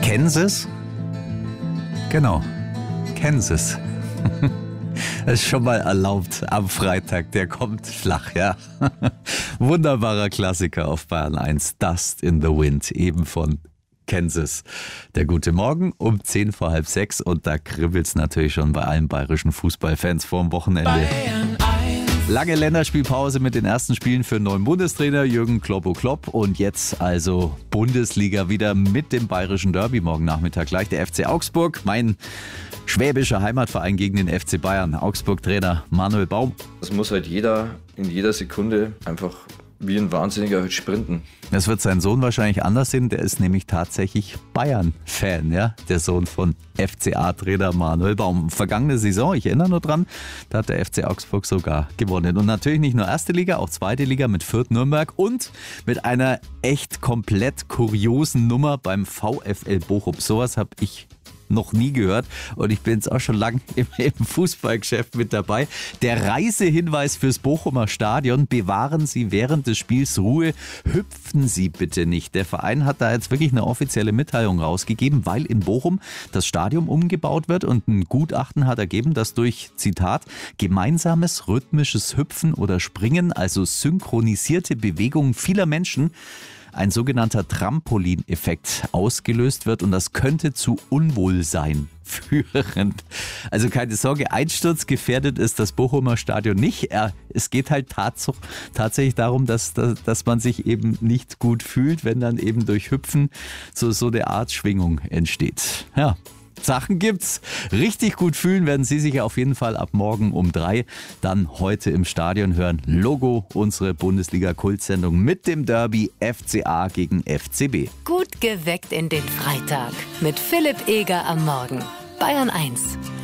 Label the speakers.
Speaker 1: Kennen Sie es? Genau, kennen Sie es. Das ist schon mal erlaubt am Freitag, der kommt flach, ja. Wunderbarer Klassiker auf Bayern 1, Dust in the Wind, eben von Kansas. Der gute Morgen um 10 vor halb 6 und da kribbelt's natürlich schon bei allen bayerischen Fußballfans vorm Wochenende. Lange Länderspielpause mit den ersten Spielen für den neuen Bundestrainer Jürgen Klopp und jetzt also Bundesliga wieder mit dem bayerischen Derby morgen Nachmittag gleich. Der FC Augsburg, mein schwäbischer Heimatverein gegen den FC Bayern. Augsburg-Trainer Manuel Baum.
Speaker 2: Das muss halt jeder in jeder Sekunde einfach wie ein Wahnsinniger halt sprinten.
Speaker 1: Das wird sein Sohn wahrscheinlich anders sehen. Der ist nämlich tatsächlich Bayern-Fan, ja? Der Sohn von FCA-Trainer Manuel Baum. Vergangene Saison, ich erinnere nur dran, da hat der FC Augsburg sogar gewonnen. Und natürlich nicht nur erste Liga, auch zweite Liga mit Fürth Nürnberg und mit einer echt komplett kuriosen Nummer beim VfL Bochum. Sowas habe ich noch nie gehört und ich bin jetzt auch schon lange im Fußballgeschäft mit dabei. Der Reisehinweis fürs Bochumer Stadion: Bewahren Sie während des Spiels Ruhe, hüpfen Sie bitte nicht. Der Verein hat da jetzt wirklich eine offizielle Mitteilung rausgegeben, weil in Bochum das Stadion umgebaut wird und ein Gutachten hat ergeben, dass durch, Zitat, gemeinsames rhythmisches Hüpfen oder Springen, also synchronisierte Bewegungen vieler Menschen, ein sogenannter Trampolineffekt ausgelöst wird und das könnte zu Unwohlsein führen. Also keine Sorge, einsturzgefährdet ist das Bochumer Stadion nicht. Es geht halt tatsächlich darum, dass man sich eben nicht gut fühlt, wenn dann eben durch Hüpfen so eine Art Schwingung entsteht. Ja. Sachen gibt's. Richtig gut fühlen werden Sie sich auf jeden Fall ab morgen um 3 dann heute im Stadion hören. Logo, unsere Bundesliga-Kultsendung mit dem Derby FCA gegen FCB.
Speaker 3: Gut geweckt in den Freitag mit Philipp Eger am Morgen. Bayern 1.